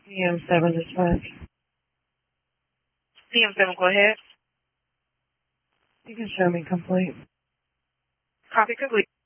PM7 dispatch. PM7, go ahead. You can show me complete. Copy complete.